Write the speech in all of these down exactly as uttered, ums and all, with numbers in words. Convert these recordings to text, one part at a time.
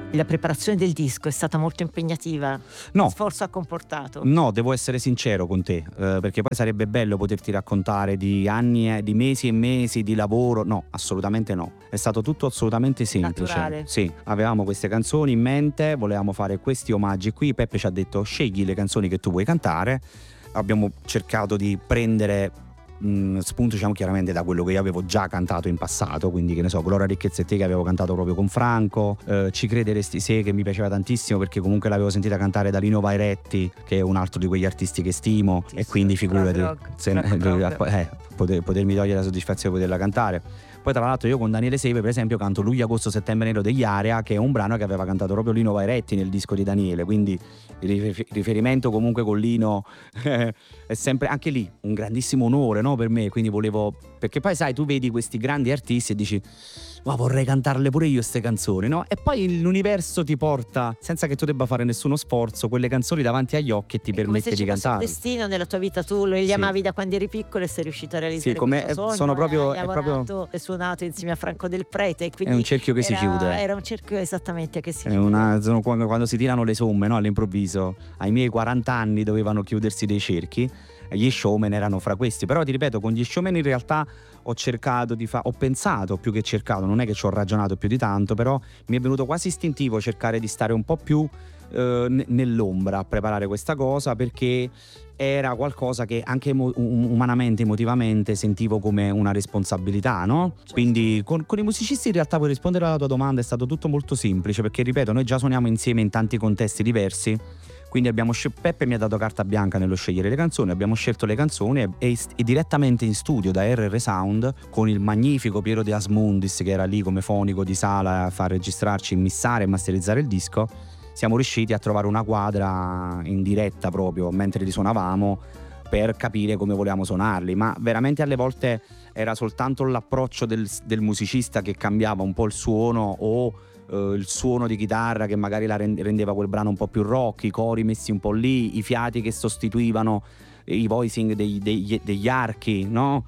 La preparazione del disco è stata molto impegnativa? No. Che sforzo ha comportato? No, devo essere sincero con te, eh, perché poi sarebbe bello poterti raccontare di anni, e- di mesi e mesi di lavoro. No, assolutamente no. È stato tutto assolutamente semplice. Naturale. Sì, avevamo queste canzoni in mente, volevamo fare questi omaggi qui. Peppe ci ha detto: scegli le canzoni che tu vuoi cantare. Abbiamo cercato di prendere mh, spunto, diciamo, chiaramente da quello che io avevo già cantato in passato, quindi che ne so, Gloria, ricchezza e te, che avevo cantato proprio con Franco, eh, Ci crederesti se, che mi piaceva tantissimo perché comunque l'avevo sentita cantare da Lino Vairetti, che è un altro di quegli artisti che stimo, Sì, e sì, quindi figurati rock, rock, se, rock, rock. eh, poter- potermi togliere la soddisfazione di poterla cantare. Poi tra l'altro io con Daniele Seve per esempio canto Luglio, agosto, settembre nero degli Area, che è un brano che aveva cantato proprio Lino Vairetti nel disco di Daniele, quindi il rifer- riferimento comunque con Lino è sempre anche lì un grandissimo onore, no, per me, quindi volevo, perché poi sai, tu vedi questi grandi artisti e dici: ma vorrei cantarle pure io ste canzoni, no? E poi l'universo ti porta, senza che tu debba fare nessuno sforzo, quelle canzoni davanti agli occhi e ti È come permette se di ci fosse un cantarle. destino nella tua vita, tu li Sì. amavi da quando eri piccolo e sei riuscito a realizzare Sì, come- questo sogno. sono proprio- hai è lavorato proprio- e suonato insieme a Franco Del Prete, e quindi È un cerchio che si era- chiude. Era un cerchio esattamente che si È chiude. una, sono quando, quando si tirano le somme, no, all'improvviso. Ai miei quaranta anni dovevano chiudersi dei cerchi e gli showman erano fra questi. Però ti ripeto, con gli showman in realtà ho cercato di fare, ho pensato più che cercato, non è che ci ho ragionato più di tanto, però mi è venuto quasi istintivo cercare di stare un po' più eh, n- nell'ombra a preparare questa cosa, perché era qualcosa che anche emo- um- umanamente, emotivamente sentivo come una responsabilità, no? Certo. Quindi con, con i musicisti in realtà, per rispondere alla tua domanda, è stato tutto molto semplice, perché ripeto, noi già suoniamo insieme in tanti contesti diversi, quindi abbiamo scel- Peppe mi ha dato carta bianca nello scegliere le canzoni, abbiamo scelto le canzoni e, e- e direttamente in studio da R R Sound con il magnifico Piero De Asmundis, che era lì come fonico di sala a far registrarci, missare e masterizzare il disco, siamo riusciti a trovare una quadra in diretta proprio mentre li suonavamo per capire come volevamo suonarli, ma veramente alle volte era soltanto l'approccio del, del musicista che cambiava un po' il suono, o eh, il suono di chitarra che magari la rende- rendeva quel brano un po' più rock, i cori messi un po' lì, i fiati che sostituivano i voicing dei- degli, degli archi, no?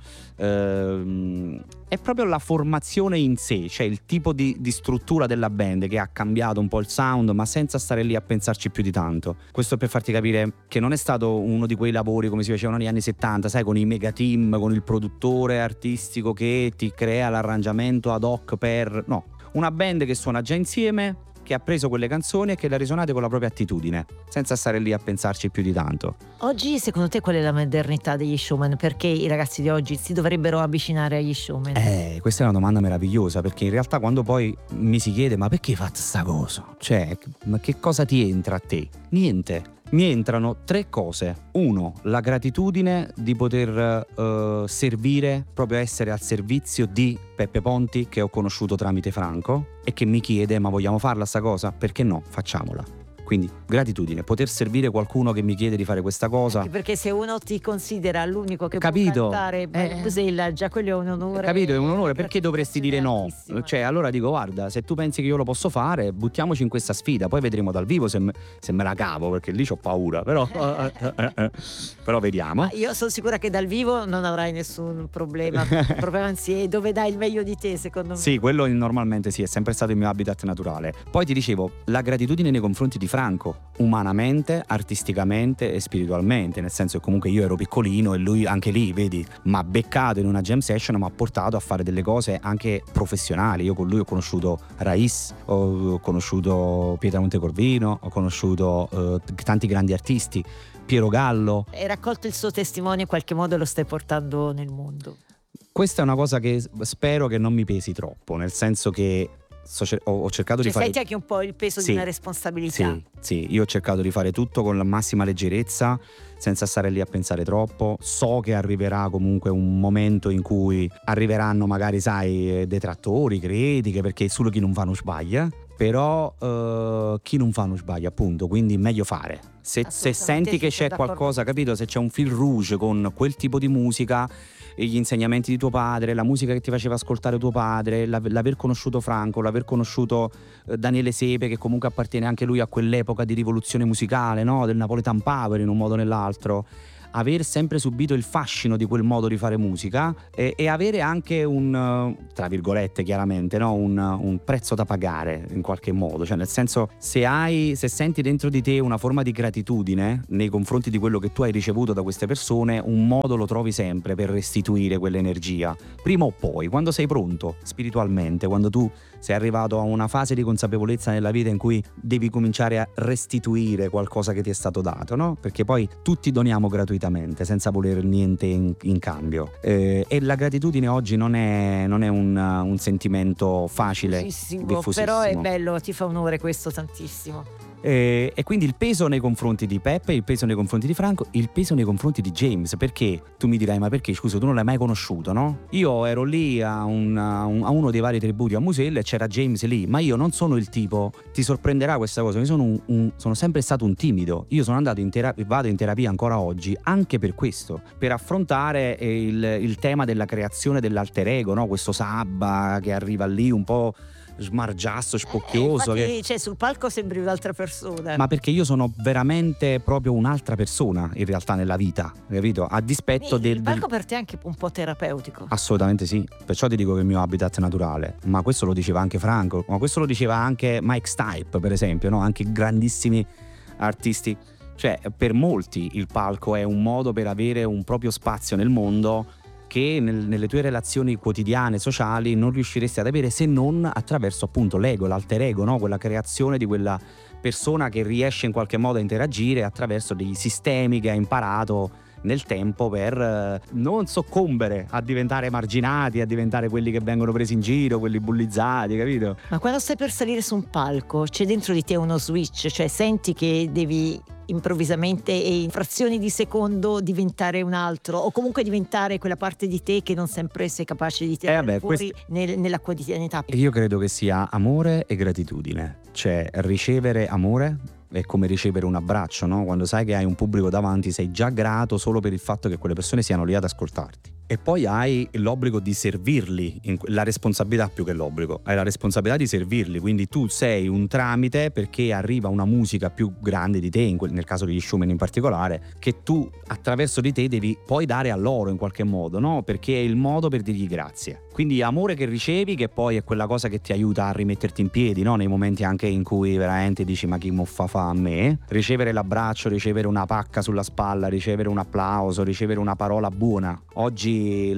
Ehm, è proprio la formazione in sé, cioè il tipo di, di struttura della band che ha cambiato un po' il sound, ma senza stare lì a pensarci più di tanto. Questo per farti capire che non è stato uno di quei lavori come si facevano negli anni settanta, sai, con i mega team, con il produttore artistico che ti crea l'arrangiamento ad hoc per... No, una band che suona già insieme, che ha preso quelle canzoni e che le ha risuonate con la propria attitudine, senza stare lì a pensarci più di tanto. Oggi secondo te qual è la modernità degli showman? Perché i ragazzi di oggi si dovrebbero avvicinare agli showman? Eh, questa è una domanda meravigliosa, perché in realtà quando poi mi si chiede ma perché hai fatto sta cosa? Cioè, ma che cosa ti entra a te? Niente. Mi entrano tre cose. Uno, la gratitudine di poter eh, servire, proprio essere al servizio di Peppe Ponti, che ho conosciuto tramite Franco e che mi chiede: ma vogliamo farla sta cosa? Perché no? Facciamola. Quindi gratitudine, poter servire qualcuno che mi chiede di fare questa cosa. Anche perché se uno ti considera l'unico che Capito? può cantare Busella, già quello è un onore. Capito? È un onore, perché dovresti dire no? altissima. Cioè, allora dico: guarda, se tu pensi che io lo posso fare, buttiamoci in questa sfida, poi vedremo dal vivo se, me- se me la cavo, perché lì c'ho paura, però però vediamo. Ma io sono sicura che dal vivo non avrai nessun problema. Il problema anzi è dove dai il meglio di te, secondo me. Sì, quello normalmente sì, è sempre stato il mio habitat naturale. Poi ti dicevo, la gratitudine nei confronti di Franco, umanamente, artisticamente e spiritualmente, nel senso che comunque io ero piccolino e lui anche lì, vedi, mi ha beccato in una jam session, mi ha portato a fare delle cose anche professionali. Io con lui ho conosciuto Raiz, ho conosciuto Pietra Montecorvino, ho conosciuto eh, tanti grandi artisti, Piero Gallo. Hai raccolto il suo testimone, in qualche modo lo stai portando nel mondo. Questa è una cosa che spero che non mi pesi troppo, nel senso che sto cer- ho, ho cercato Cioè di fare... senti anche un po' il peso Sì, di una responsabilità. Sì, sì, io ho cercato di fare tutto con la massima leggerezza, senza stare lì a pensare troppo. So che arriverà comunque un momento in cui arriveranno magari, sai, detrattori, critiche, perché solo chi non fa non sbaglia. Però eh, chi non fa non sbaglia, appunto, quindi meglio fare. Se, se Assolutamente senti sì, che sono c'è d'accordo qualcosa, con te. capito? Se c'è un fil rouge con quel tipo di musica, e gli insegnamenti di tuo padre, la musica che ti faceva ascoltare tuo padre, l'av- l'aver conosciuto Franco, l'aver conosciuto eh, Daniele Sepe, che comunque appartiene anche lui a quell'epoca di rivoluzione musicale, no? Del Napoletan Power in un modo o nell'altro. aver sempre subito il fascino di quel modo di fare musica e, e avere anche un, tra virgolette chiaramente, no? un, un prezzo da pagare in qualche modo, cioè nel senso, se hai se senti dentro di te una forma di gratitudine nei confronti di quello che tu hai ricevuto da queste persone, un modo lo trovi sempre per restituire quell'energia, prima o poi, quando sei pronto spiritualmente, quando tu sei arrivato a una fase di consapevolezza nella vita in cui devi cominciare a restituire qualcosa che ti è stato dato, no? Perché poi tutti doniamo gratuitamente senza voler niente in, in cambio, eh, e la gratitudine oggi non è, non è un, un sentimento facile, diffusissimo, però è bello, ti fa onore questo tantissimo. E, e quindi il peso nei confronti di Peppe, il peso nei confronti di Franco, il peso nei confronti di James. Perché tu mi dirai, ma perché, scusa, tu non l'hai mai conosciuto, no? Io ero lì a, un, a, un, a uno dei vari tributi a Musella e c'era James lì, ma io non sono il tipo, ti sorprenderà questa cosa, io sono, un, un, sono sempre stato un timido. Io sono andato in terapia, vado in terapia ancora oggi anche per questo, per affrontare il, il tema della creazione dell'alter ego, no? Questo Sabba che arriva lì un po' smargiasso, spocchioso, eh, infatti, che... cioè, sul palco sembri un'altra persona. Ma perché io sono veramente proprio un'altra persona in realtà nella vita, capito? A dispetto il, del... Il palco per te è anche un po' terapeutico. Assolutamente sì, perciò ti dico che è il mio habitat naturale. Ma questo lo diceva anche Franco, ma questo lo diceva anche Mike Stipe, per esempio, no? Anche grandissimi artisti. Cioè, per molti il palco è un modo per avere un proprio spazio nel mondo che nel, nelle tue relazioni quotidiane, sociali, non riusciresti ad avere se non attraverso appunto l'ego, l'alter ego, no? Quella creazione di quella persona che riesce in qualche modo a interagire attraverso dei sistemi che ha imparato nel tempo per eh, non soccombere a diventare emarginati, a diventare quelli che vengono presi in giro, quelli bullizzati, capito? Ma quando stai per salire su un palco c'è dentro di te uno switch, cioè senti che devi improvvisamente e in frazioni di secondo diventare un altro, o comunque diventare quella parte di te che non sempre sei capace di tirare eh vabbè, fuori questi... nel, nella quotidianità. Io credo che sia amore e gratitudine, cioè ricevere amore è come ricevere un abbraccio, no? Quando sai che hai un pubblico davanti sei già grato solo per il fatto che quelle persone siano lì ad ascoltarti. E poi hai l'obbligo di servirli, la responsabilità più che l'obbligo, hai la responsabilità di servirli, quindi tu sei un tramite perché arriva una musica più grande di te, nel caso degli Schumann in particolare, che tu attraverso di te devi poi dare a loro in qualche modo, no? Perché è il modo per dirgli grazie. Quindi amore che ricevi, che poi è quella cosa che ti aiuta a rimetterti in piedi, no? Nei momenti anche in cui veramente dici ma chi mo fa fa a me, ricevere l'abbraccio, ricevere una pacca sulla spalla, ricevere un applauso, ricevere una parola buona. Oggi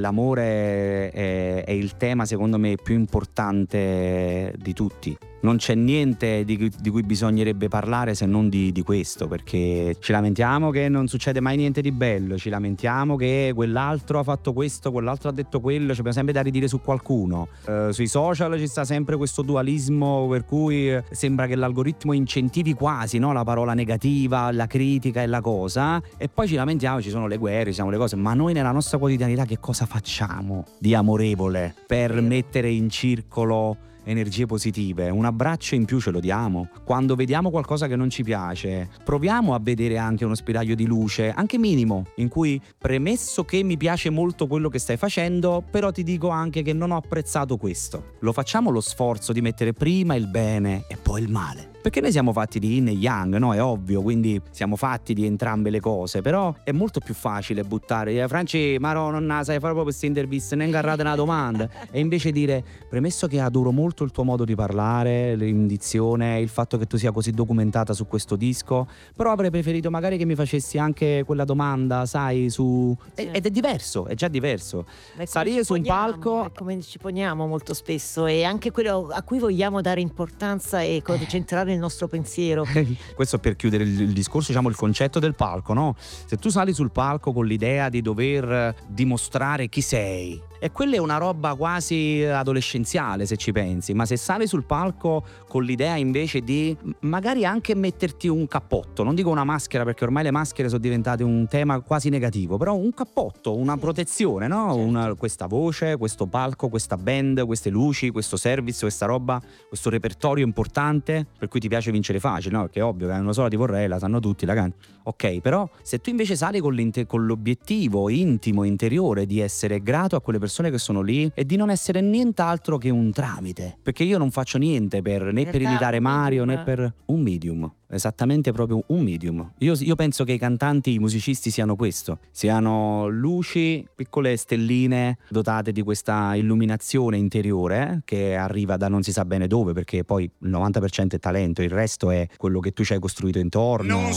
l'amore è, è il tema secondo me più importante di tutti. Non c'è niente di, di cui bisognerebbe parlare se non di, di questo, perché ci lamentiamo che non succede mai niente di bello, ci lamentiamo che quell'altro ha fatto questo, quell'altro ha detto quello, ci abbiamo sempre da ridire su qualcuno. Uh, sui social ci sta sempre questo dualismo per cui sembra che l'algoritmo incentivi quasi, no? La parola negativa, la critica e la cosa, e poi ci lamentiamo, ci sono le guerre, ci sono le cose, ma noi nella nostra quotidianità che cosa facciamo di amorevole per mettere in circolo energie positive? Un abbraccio in più ce lo diamo. Quando vediamo qualcosa che non ci piace, proviamo a vedere anche uno spiraglio di luce, anche minimo, in cui, premesso che mi piace molto quello che stai facendo, però ti dico anche che non ho apprezzato questo. Lo facciamo lo sforzo di mettere prima il bene e poi il male. Perché noi siamo fatti di yin e yang, no? È ovvio, quindi siamo fatti di entrambe le cose, però è molto più facile buttare eh, Franci, ma no, non sai fare proprio questa intervista, ne ingarrate una domanda, e invece dire, premesso che adoro molto il tuo modo di parlare, l'indizione, il fatto che tu sia così documentata su questo disco, però avrei preferito magari che mi facessi anche quella domanda, sai, su... Certo. Ed è diverso, è già diverso. Beh, salire su un poniamo, palco... è come ci poniamo molto spesso, e anche quello a cui vogliamo dare importanza e concentrare il nostro pensiero. Questo per chiudere il, il discorso, diciamo il concetto del palco, no? Se tu sali sul palco con l'idea di dover dimostrare chi sei, e quella è una roba quasi adolescenziale se ci pensi, ma se sali sul palco con l'idea invece di magari anche metterti un cappotto, non dico una maschera perché ormai le maschere sono diventate un tema quasi negativo, però un cappotto, una protezione, no? Certo. Una, questa voce, questo palco, questa band, queste luci, questo service, questa roba, questo repertorio importante per cui ti piace vincere facile, no? Perché è ovvio che una sola ti vorrei, la sanno tutti, la canti. Ok, però se tu invece sali con, con l'obiettivo intimo, interiore di essere grato a quelle persone persone che sono lì e di non essere nient'altro che un tramite, perché io non faccio niente per né per imitare Mario né per un medium. Esattamente, proprio un medium. Io, io penso che i cantanti, i musicisti siano questo, siano luci, piccole stelline dotate di questa illuminazione interiore eh, che arriva da non si sa bene dove, perché poi il novanta per cento è talento, il resto è quello che tu ci hai costruito intorno. Non